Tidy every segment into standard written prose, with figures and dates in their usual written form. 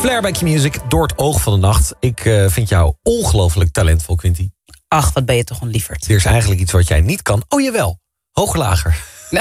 Flair bij Q-Music, door het oog van de nacht. Ik vind jou ongelooflijk talentvol, Quinty. Ach, wat ben je toch een lieverd. Er is eigenlijk iets wat jij niet kan. Oh, jawel. Hoog-lager. Nou.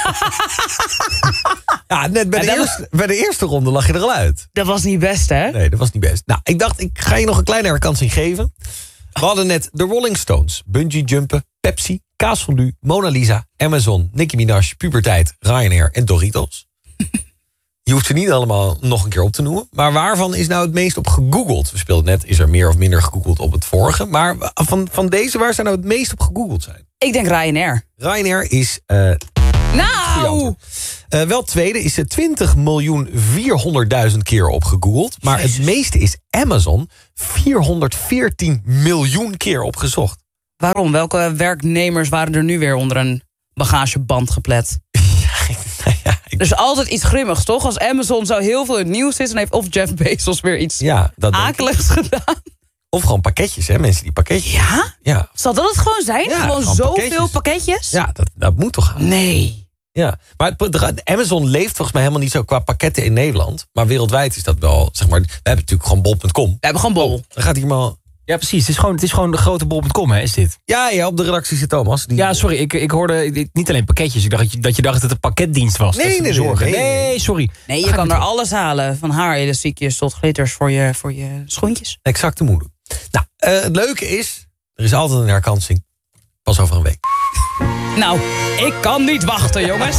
Ja, net bij de eerste ronde lag je er al uit. Dat was niet best, hè? Nee, dat was niet best. Nou, ik dacht, ik ga je nog een kleine herkansing geven. We hadden net de Rolling Stones, Bungee Jumpen, Pepsi, Kaasfondue, Mona Lisa, Amazon, Nicki Minaj, Puberteit, Ryanair en Doritos. Je hoeft ze niet allemaal nog een keer op te noemen. Maar waarvan is nou het meest op gegoogeld? We speelden net, is er meer of minder gegoogeld op het vorige. Maar van deze, waar zijn nou het meest op gegoogeld zijn? Ik denk Ryanair. Ryanair is... Nou! Wel tweede is 20.400.000 keer op gegoogeld. Maar Jezus. het meeste is Amazon. 414 miljoen keer opgezocht. Waarom? Welke werknemers waren er nu weer onder een bagageband geplet? Er is altijd iets grimmigs, toch? Als Amazon zo heel veel in het nieuws is... dan heeft of Jeff Bezos weer iets akeligs gedaan. Of gewoon pakketjes, hè? Mensen die pakketjes... Ja. Zal dat het gewoon zijn? Ja, gewoon zoveel pakketjes? Ja, dat moet toch gaan? Nee. Ja, maar Amazon leeft volgens mij helemaal niet zo qua pakketten in Nederland. Maar wereldwijd is dat wel, zeg maar... We hebben natuurlijk gewoon bol.com. We hebben gewoon bol. Dan gaat hier maar... Ja, precies. Het is gewoon de grote bol.com, hè, is dit? Ja, op de redactie zit Thomas. Ja, sorry, ik hoorde niet alleen pakketjes. Ik dacht dat je dacht dat het een pakketdiet was. Nee, sorry. Nee, je kan er alles halen. Van haarelastiekjes tot glitters voor je schoentjes. Exact de moeder. Nou, het leuke is, er is altijd een herkansing. Pas over een week. Nou, ik kan niet wachten, jongens.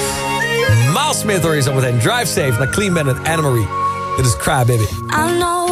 Miles Smith is al meteen Drive Safe naar Clean Bandit Anne-Marie. Dit is Cry Baby. I know